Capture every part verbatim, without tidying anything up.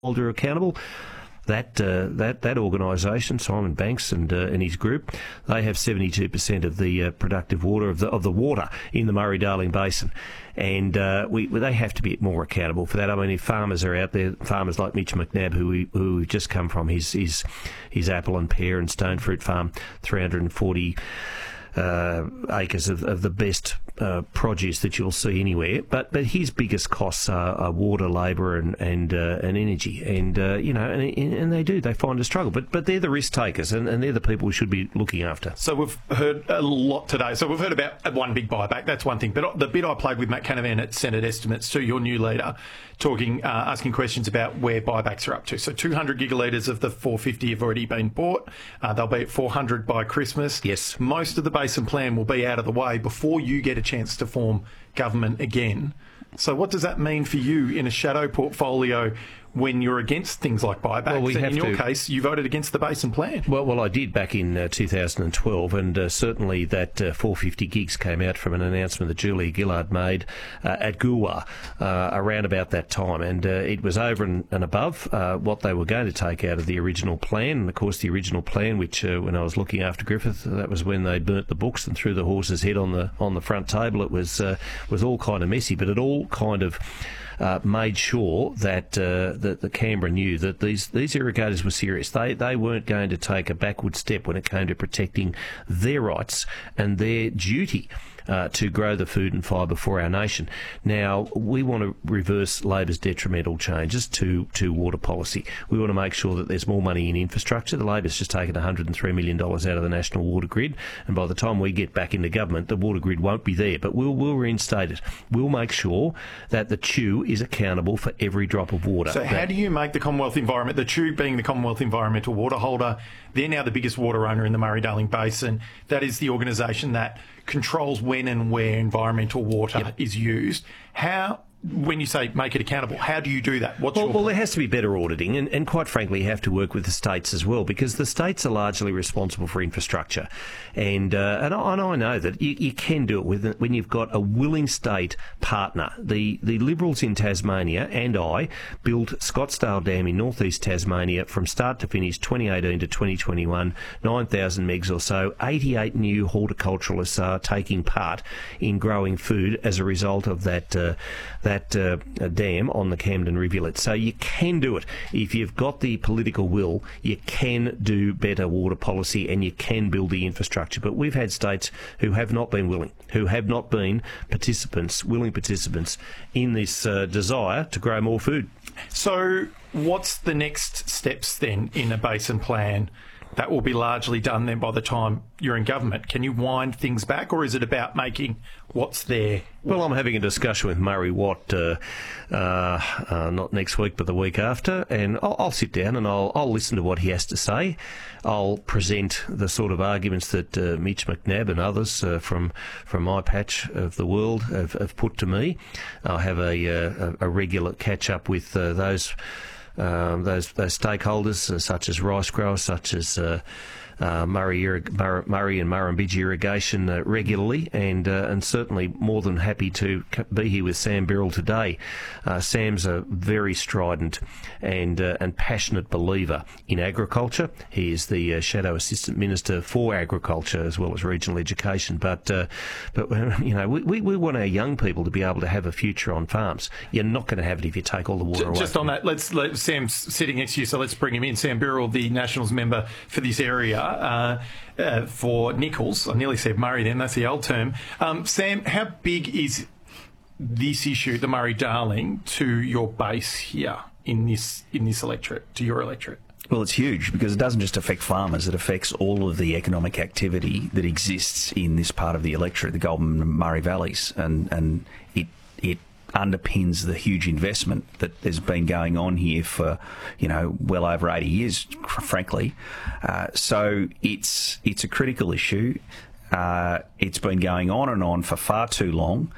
holder accountable. That uh, that that organisation, Simon Banks and uh, and his group, they have seventy-two percent of the uh, productive water of the of the water in the Murray-Darling Basin, and uh, we they have to be more accountable for that. I mean, if farmers are out there, farmers like Mitch McNabb, who we who we've just come from his his his apple and pear and stone fruit farm, three hundred forty uh, acres of, of the best uh, produce that you'll see anywhere. But but his biggest costs are, are water, labour, and and uh, and energy. And uh, you know, and, and they do they find a struggle. But but they're the risk takers, and, and they're the people we should be looking after. So we've heard a lot today. So we've heard about one big buyback. That's one thing. But the bit I played with Matt Canavan at Senate Estimates, to your new leader, talking, uh, asking questions about where buybacks are up to. So two hundred gigalitres of the four fifty have already been bought. Uh, they'll be at four hundred by Christmas. Yes. Most of the Basin Plan will be out of the way before you get a chance to form government again. So what does that mean for you in a shadow portfolio when you're against things like buybacks? Well, we and have in your to. case, you voted against the Basin Plan. Well, well, I did back in uh, two thousand twelve, and uh, certainly that uh, four fifty gigs came out from an announcement that Julia Gillard made uh, at Goolwa uh, around about that time, and uh, it was over and, and above uh, what they were going to take out of the original plan. And of course, the original plan, which uh, when I was looking after Griffith, that was when they burnt the books and threw the horse's head on the on the front table. It was uh, was all kind of messy, but it all kind of Uh, made sure that uh, that the Canberra knew that these these irrigators were serious. They they weren't going to take a backward step when it came to protecting their rights and their duty uh, to grow the food and fibre for our nation. Now, we want to reverse Labor's detrimental changes to, to water policy. We want to make sure that there's more money in infrastructure. The Labor's just taken one hundred three million dollars out of the national water grid, and by the time we get back into government, the water grid won't be there. But we'll, we'll reinstate it. We'll make sure that the Chew is accountable for every drop of water. So how do you make the Commonwealth Environment, the Chew being the Commonwealth Environmental Water Holder, they're now the biggest water owner in the Murray-Darling Basin. That is the organisation that controls when and where environmental water yep. is used. How, when you say make it accountable, how do you do that? What's well, your well, there has to be better auditing, and, and quite frankly, you have to work with the states as well, because the states are largely responsible for infrastructure. And uh, and, I, and I know that you, you can do it with when you've got a willing state partner. The the Liberals in Tasmania and I built Scottsdale Dam in northeast Tasmania from start to finish, twenty eighteen to twenty twenty-one, nine thousand megs or so. eighty-eight new horticulturalists are taking part in growing food as a result of that uh, that uh, dam on the Camden Rivulet. So you can do it. If you've got the political will, you can do better water policy and you can build the infrastructure. But we've had states who have not been willing, who have not been participants, willing participants in this uh, desire to grow more food. So what's the next steps then in a Basin Plan? That will be largely done then by the time you're in government. Can you wind things back, or is it about making what's there? Well, I'm having a discussion with Murray Watt, uh, uh, uh, not next week, but the week after, and I'll, I'll sit down and I'll, I'll listen to what he has to say. I'll present the sort of arguments that uh, Mitch McNabb and others uh, from from my patch of the world have, have put to me. I'll have a, a, a regular catch-up with uh, those Um, those those stakeholders, uh, such as rice growers, such as uh, uh, Murray, Irrig- Mur- Murray and Murrumbidgee Irrigation uh, regularly, and uh, and certainly more than happy to be here with Sam Birrell today. Uh, Sam's a very strident and uh, and passionate believer in agriculture. He is the uh, Shadow Assistant Minister for Agriculture as well as Regional Education. But uh, but you know we, we want our young people to be able to have a future on farms. You're not going to have it if you take all the water away. Just on that, let's let Sam's sitting next to you, so let's bring him in. Sam Birrell, the Nationals member for this area uh, uh, for Nichols. I nearly said Murray then, that's the old term. Um, Sam, how big is this issue, the Murray-Darling, to your base here in this in this electorate, to your electorate? Well, it's huge because it doesn't just affect farmers, it affects all of the economic activity that exists in this part of the electorate, the Goulburn and Murray Valleys, and, and it it underpins the huge investment that has been going on here for, you know, well over eighty years, frankly. Uh, so it's it's a critical issue. Uh, it's been going on and on for far too long,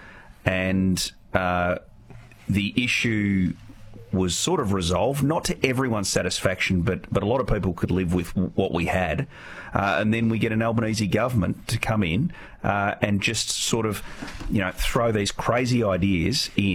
and uh, the issue was sort of resolved, not to everyone's satisfaction, but but a lot of people could live with what we had. Uh, and then we get an Albanese government to come in uh, and just sort of, you know, throw these crazy ideas in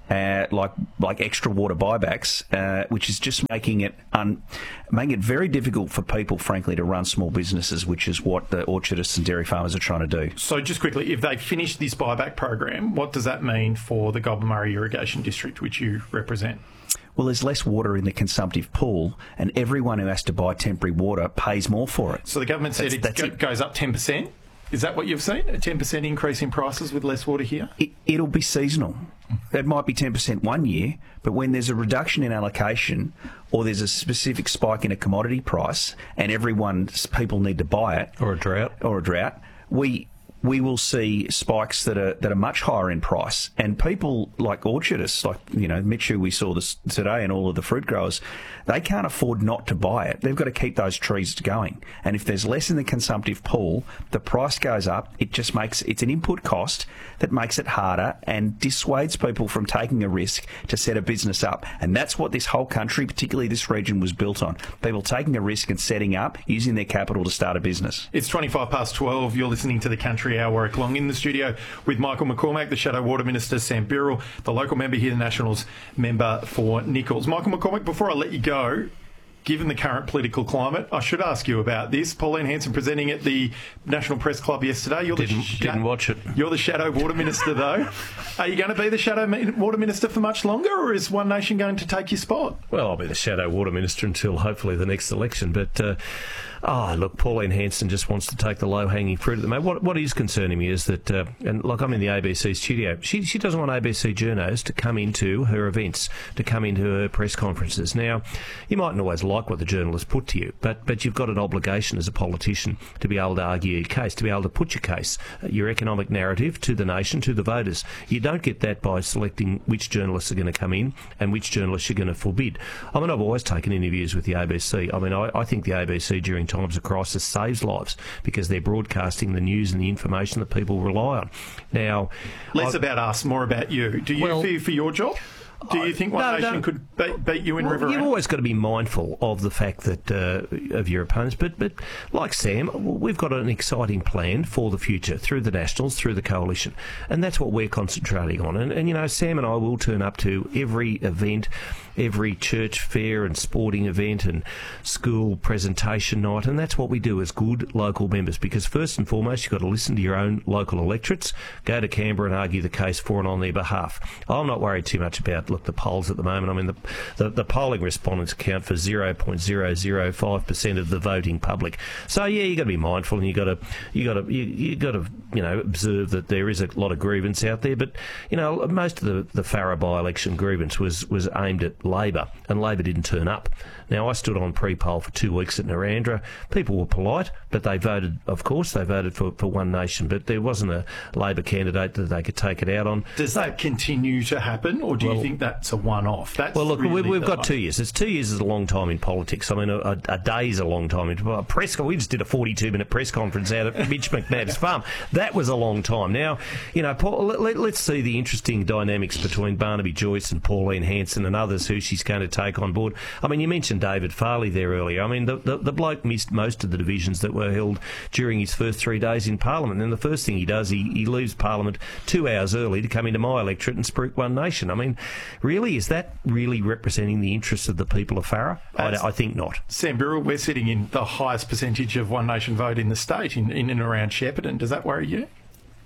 Uh, like like extra water buybacks, uh, which is just making it un- making it very difficult for people, frankly, to run small businesses, which is what the orchardists and dairy farmers are trying to do. So just quickly, if they finish this buyback program, what does that mean for the Goulburn Murray Irrigation District, which you represent? Well, there's less water in the consumptive pool, and everyone who has to buy temporary water pays more for it. So the government said That's- it, that's go- it. goes up ten percent? Is that what you've seen? A ten percent increase in prices with less water here? It, it'll be seasonal. That might be ten percent one year, but when there's a reduction in allocation or there's a specific spike in a commodity price and everyone, people need to buy it, Or a drought. or a drought, we we will see spikes that are that are much higher in price. And people like orchardists, like, you know, Mitch, who we saw this today, and all of the fruit growers, they can't afford not to buy it. They've got to keep those trees going. And if there's less in the consumptive pool, the price goes up. It just makes, it's an input cost that makes it harder and dissuades people from taking a risk to set a business up. And that's what this whole country, particularly this region, was built on. People taking a risk and setting up, using their capital to start a business. It's twenty-five past twelve. You're listening to the Country Hour, Warwick Long, in the studio with Michael McCormack, the Shadow Water Minister, Sam Birrell, the local member here, the Nationals member for Nichols. Michael McCormack, before I let you go, given the current political climate, I should ask you about this. Pauline Hanson presenting at the National Press Club yesterday. You're Didn't, the sh- didn't watch it. You're the Shadow Water Minister, though. Are you going to be the Shadow Water Minister for much longer, or is One Nation going to take your spot? Well, I'll be the Shadow Water Minister until hopefully the next election. But, uh, oh, look, Pauline Hanson just wants to take the low-hanging fruit at the moment. What, what is concerning me is that, uh, and like I'm in the A B C studio, she, she doesn't want A B C journos to come into her events, to come into her press conferences. Now, you mightn't always like what the journalists put to you, but, but you've got an obligation as a politician to be able to argue your case, to be able to put your case, uh, your economic narrative to the nation, to the voters. You don't get that by selecting which journalists are going to come in and which journalists you're going to forbid. I mean, I've always taken interviews with the A B C. I mean, I, I think the A B C during times of crisis saves lives because they're broadcasting the news and the information that people rely on. Now, Less I've, about us, more about you. Do you Well, fear for your job? Do you think One no, Nation no. could beat, beat you in Well, River you've Round? always got to be mindful of the fact that uh, of your opponents, but but like Sam, we've got an exciting plan for the future through the Nationals, through the coalition, and that's what we're concentrating on. And, and you know, Sam and I will turn up to every event, every church fair and sporting event and school presentation night, and that's what we do as good local members. Because first and foremost, you've got to listen to your own local electorates, go to Canberra and argue the case for and on their behalf. I'm not worried too much about look the polls at the moment. I mean, the the, the polling respondents account for zero point zero zero five percent of the voting public. So yeah, you got to be mindful, and you got to you got to you, you got to you know observe that there is a lot of grievance out there. But you know, most of the the Farrer by-election grievance was was aimed at Labor, and Labor didn't turn up. Now, I stood on pre-poll for two weeks at Narrandera. People were polite, but they voted, of course, they voted for, for One Nation, but there wasn't a Labor candidate that they could take it out on. Does that continue to happen, or do Well- you think that's a one-off? That's Well, look, really we've, we've the- got two years. It's two years is a long time in politics. I mean, a, a, a day is a long time. In, a press, we just did a forty-two minute press conference out at Mitch McNabb's farm. That was a long time. Now, you know, Paul, let, let, let's see the interesting dynamics between Barnaby Joyce and Pauline Hanson and others who she's going to take on board. I mean, you mentioned David Farley there earlier. I mean, the, the, the bloke missed most of the divisions that were held during his first three days in Parliament. And the first thing he does, he, he leaves Parliament two hours early to come into my electorate and spruik One Nation. I mean, really, is that really representing the interests of the people of Farrer? I, I think not. Sam Birrell, we're sitting in the highest percentage of One Nation vote in the state, in, in and around Shepparton. Does that worry you?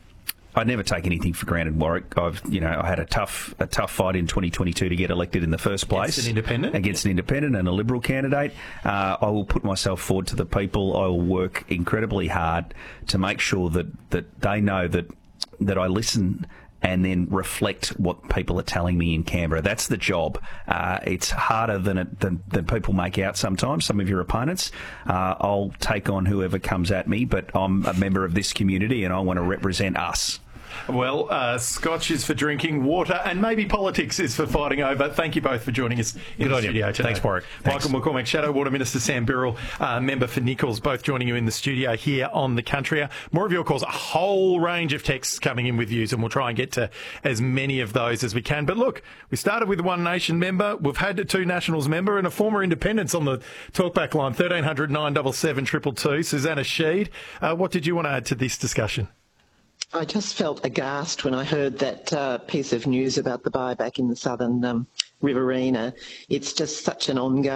I never take anything for granted, Warwick. I've, you know, I had a tough, a tough fight in twenty twenty-two to get elected in the first place. Against an independent? Against an independent and a Liberal candidate. Uh, I will put myself forward to the people. I will work incredibly hard to make sure that, that they know that that I listen and then reflect what people are telling me in Canberra. That's the job. Uh, it's harder than, it, than than people make out sometimes, some of your opponents. Uh, I'll take on whoever comes at me, but I'm a member of this community and I want to represent us. Well, uh, Scotch is for drinking, water and maybe politics is for fighting over. Thank you both for joining us in Good the on you. studio today. Thanks, Warwick. Michael McCormack, Shadow Water Minister, Sam Birrell, uh, member for Nichols, both joining you in the studio here on the Country Hour. More of your calls, a whole range of texts coming in with views, and we'll try and get to as many of those as we can. But look, we started with a One Nation member, we've had a two Nationals member and a former independence on the talkback line, thirteen hundred nine seven seven two two two. Susanna Sheed, uh, what did you want to add to this discussion? I just felt aghast when I heard that uh, piece of news about the buyback in the southern um, Riverina. It's just such an ongoing